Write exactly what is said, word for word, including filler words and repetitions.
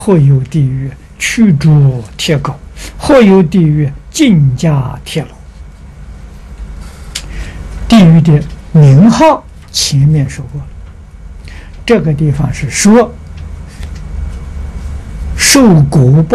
或有地狱驱逐铁狗，或有地狱尽加铁笼。地狱的名号前面说过了，这个地方是说受果报